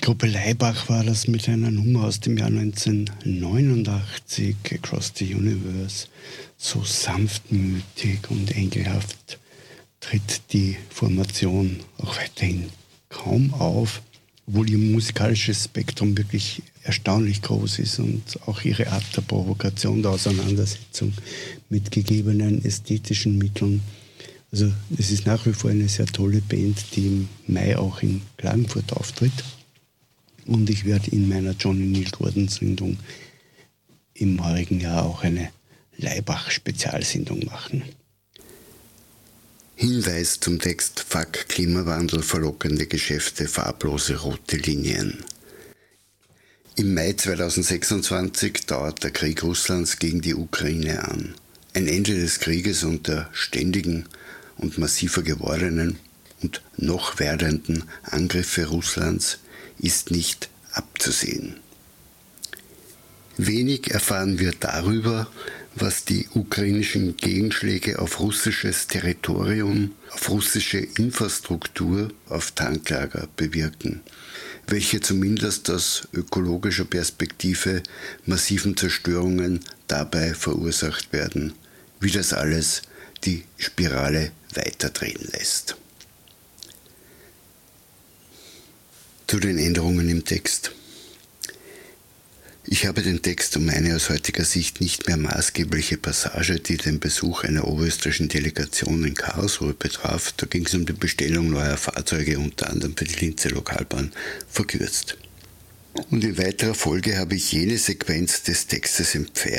Gruppe Laibach war das mit einer Nummer aus dem Jahr 1989, Across the Universe. So sanftmütig und engelhaft tritt die Formation auch weiterhin kaum auf, obwohl ihr musikalisches Spektrum wirklich erstaunlich groß ist und auch ihre Art der Provokation, der Auseinandersetzung mit gegebenen ästhetischen Mitteln. Also es ist nach wie vor eine sehr tolle Band, die im Mai auch in Klagenfurt auftritt. Und ich werde in meiner Johnny Neal Gordon-Sendung im heurigen Jahr auch eine Laibach-Spezialsendung machen. Hinweis zum Text: Fuck Klimawandel, verlockende Geschäfte, farblose rote Linien. Im Mai 2026 dauert der Krieg Russlands gegen die Ukraine an. Ein Ende des Krieges und der ständigen und massiver gewordenen und noch werdenden Angriffe Russlands ist nicht abzusehen. Wenig erfahren wir darüber, was die ukrainischen Gegenschläge auf russisches Territorium, auf russische Infrastruktur, auf Tanklager bewirken, welche zumindest aus ökologischer Perspektive massiven Zerstörungen dabei verursacht werden, wie das alles die Spirale weiterdrehen lässt. Zu den Änderungen im Text. Ich habe den Text um eine aus heutiger Sicht nicht mehr maßgebliche Passage, die den Besuch einer oberösterreichischen Delegation in Karlsruhe betraf, da ging es um die Bestellung neuer Fahrzeuge, unter anderem für die Linzer Lokalbahn, verkürzt. Und in weiterer Folge habe ich jene Sequenz des Textes entfernt,